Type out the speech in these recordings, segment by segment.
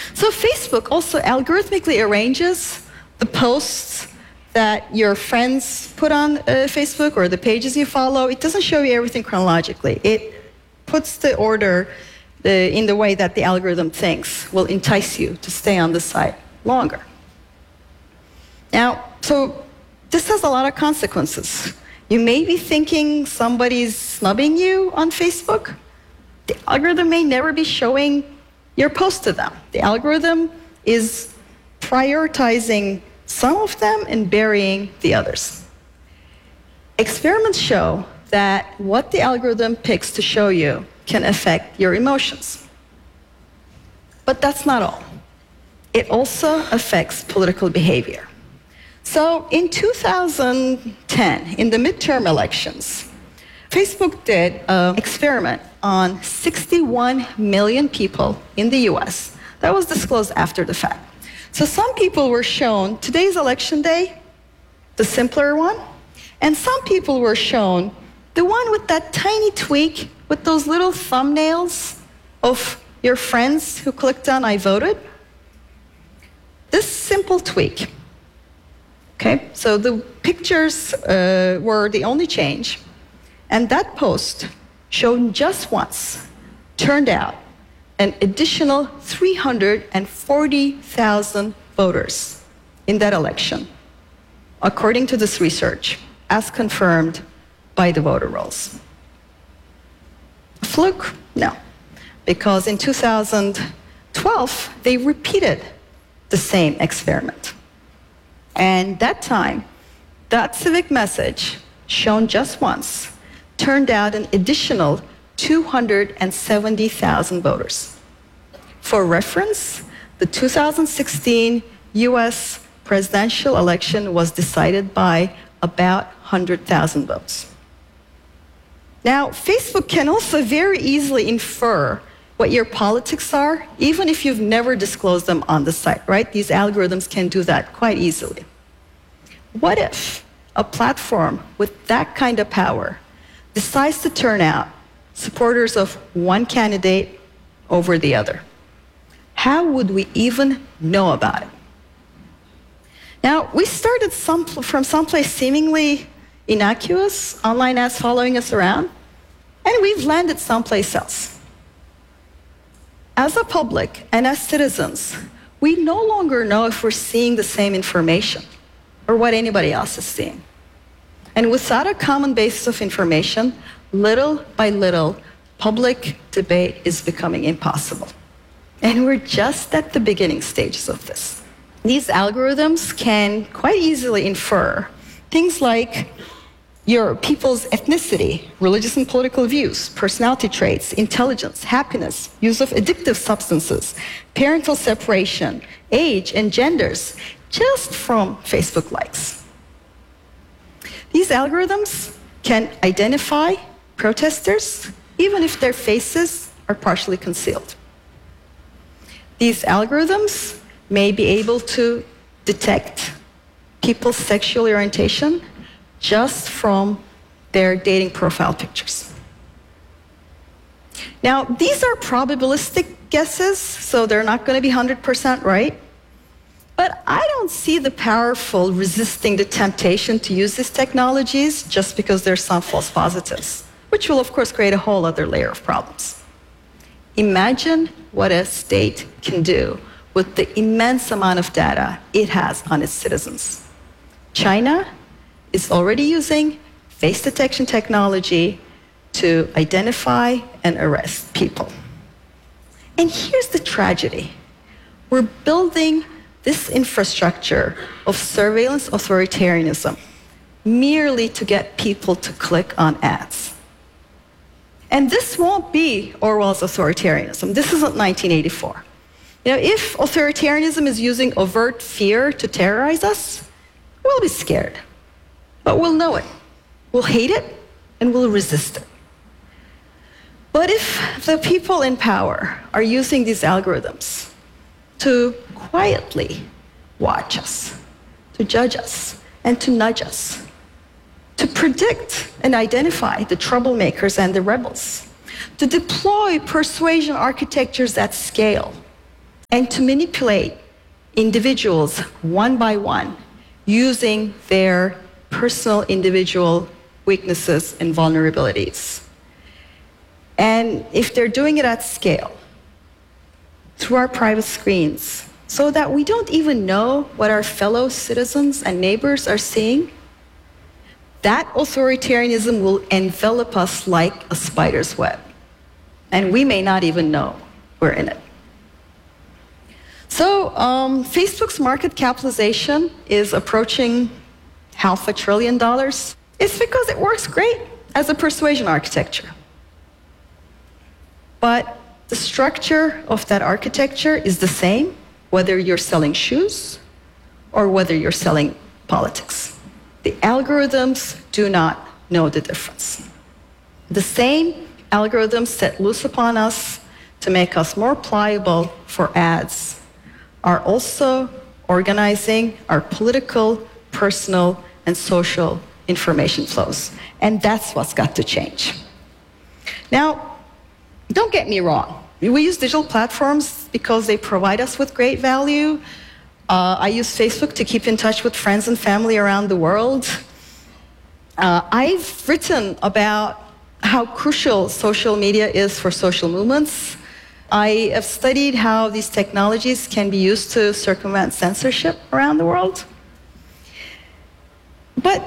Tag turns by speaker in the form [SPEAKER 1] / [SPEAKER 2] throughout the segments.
[SPEAKER 1] So Facebook also algorithmically arranges the posts that your friends put on Facebook or the pages you follow. It doesn't show you everything chronologically. It puts the order in the way that the algorithm thinks will entice you to stay on the site longer. Now, so this has a lot of consequences. You may be thinking somebody's snubbing you on Facebook. The algorithm may never be showing your post to them. The algorithm is prioritizing some of them and burying the others. Experiments show that what the algorithm picks to show you can affect your emotions. But that's not all. It also affects political behavior. So in 2010, in the midterm elections, Facebook did an experiment on 61 million people in the US. That was disclosed after the fact. So some people were shown today's election day, the simpler one, and some people were shown the one with that tiny tweak with those little thumbnails of your friends who clicked on I voted. This simple tweak. Okay, so the pictures were the only change, and that post, shown just once, turned out an additional 340,000 voters in that election, according to this research, as confirmed by the voter rolls. A fluke? No, because in 2012, they repeated the same experiment. And that time, that civic message, shown just once, turned out an additional 270,000 voters. For reference, the 2016 US presidential election was decided by about 100,000 votes. Now, Facebook can also very easily infer what your politics are, even if you've never disclosed them on the site, right? These algorithms can do that quite easily. What if a platform with that kind of power decides to turn out supporters of one candidate over the other? How would we even know about it? Now, we started from someplace seemingly innocuous, online ads following us around, and we've landed someplace else. As a public and as citizens, we no longer know if we're seeing the same information or what anybody else is seeing. And without a common basis of information, little by little, public debate is becoming impossible. And we're just at the beginning stages of this. These algorithms can quite easily infer things like your people's ethnicity, religious and political views, personality traits, intelligence, happiness, use of addictive substances, parental separation, age, and genders, just from Facebook likes. These algorithms can identify protesters even if their faces are partially concealed. These algorithms may be able to detect people's sexual orientation just from their dating profile pictures. Now, these are probabilistic guesses, so they're not going to be 100% right. But I don't see the powerful resisting the temptation to use these technologies just because there's some false positives, which will, of course, create a whole other layer of problems. Imagine what a state can do with the immense amount of data it has on its citizens. China is already using face detection technology to identify and arrest people. And here's the tragedy. We're building this infrastructure of surveillance authoritarianism merely to get people to click on ads. And this won't be Orwell's authoritarianism. This isn't 1984. If authoritarianism is using overt fear to terrorize us, we'll be scared. But we'll know it. We'll hate it, and we'll resist it. But if the people in power are using these algorithms to quietly watch us, to judge us, and to nudge us, to predict and identify the troublemakers and the rebels, to deploy persuasion architectures at scale, and to manipulate individuals one by one using their personal individual weaknesses and vulnerabilities. And if they're doing it at scale, through our private screens, so that we don't even know what our fellow citizens and neighbors are seeing, that authoritarianism will envelop us like a spider's web. And we may not even know we're in it. So Facebook's market capitalization is approaching $500 billion. It's because it works great as a persuasion architecture. But the structure of that architecture is the same, whether you're selling shoes or whether you're selling politics. The algorithms do not know the difference. The same algorithms set loose upon us to make us more pliable for ads are also organizing our political, personal, and social information flows. And that's what's got to change. Now, don't get me wrong. We use digital platforms because they provide us with great value. I use Facebook to keep in touch with friends and family around the world. I've written about how crucial social media is for social movements. I have studied how these technologies can be used to circumvent censorship around the world. But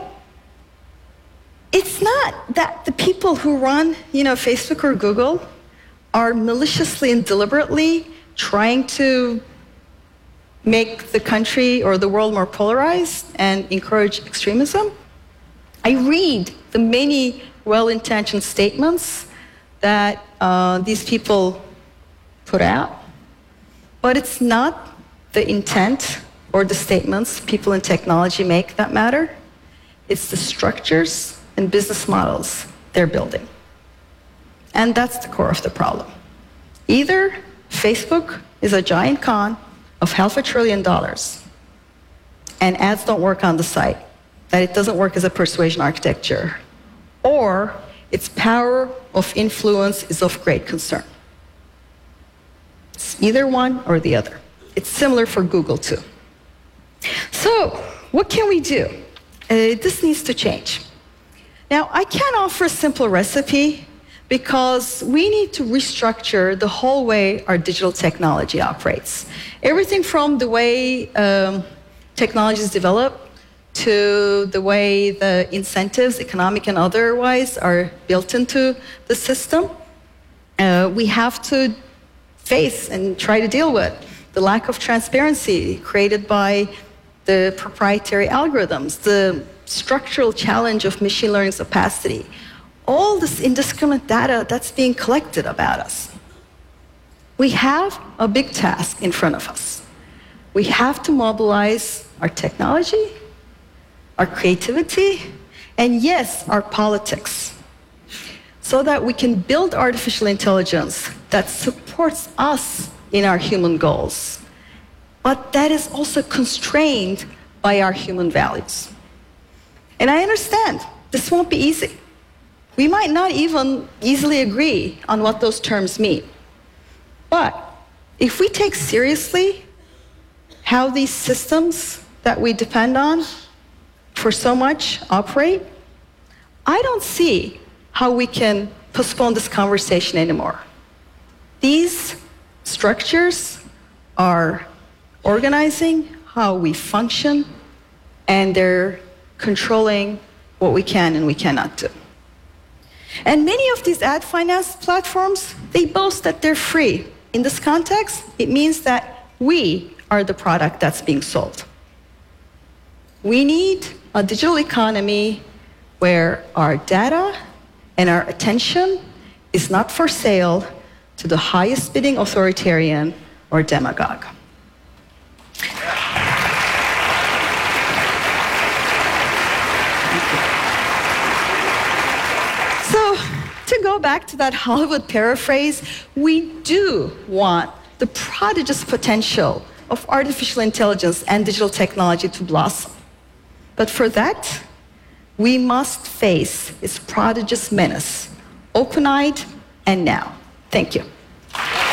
[SPEAKER 1] it's not that the people who run, Facebook or Google are maliciously and deliberately trying to make the country or the world more polarized and encourage extremism. I read the many well-intentioned statements that these people put out, but it's not the intent or the statements people in technology make that matter. It's the structures and business models they're building. And that's the core of the problem. Either Facebook is a giant con of $500 billion and ads don't work on the site, that it doesn't work as a persuasion architecture, or its power of influence is of great concern. It's either one or the other. It's similar for Google too. So, what can we do? This needs to change. Now, I can't offer a simple recipe because we need to restructure the whole way our digital technology operates. Everything from the way technology is developed to the way the incentives, economic and otherwise, are built into the system. We have to face and try to deal with the lack of transparency created by the proprietary algorithms, the structural challenge of machine learning's opacity, all this indiscriminate data that's being collected about us. We have a big task in front of us. We have to mobilize our technology, our creativity, and yes, our politics, so that we can build artificial intelligence that supports us in our human goals, but that is also constrained by our human values. And I understand this won't be easy. We might not even easily agree on what those terms mean. But if we take seriously how these systems that we depend on for so much operate, I don't see how we can postpone this conversation anymore. These structures are organizing how we function, and they're controlling what we can and we cannot do. And many of these ad finance platforms, they boast that they're free. In this context, it means that we are the product that's being sold. We need a digital economy where our data and our attention is not for sale to the highest bidding authoritarian or demagogue. So, to go back to that Hollywood paraphrase, we do want the prodigious potential of artificial intelligence and digital technology to blossom. But for that, we must face its prodigious menace, open-eyed and now. Thank you.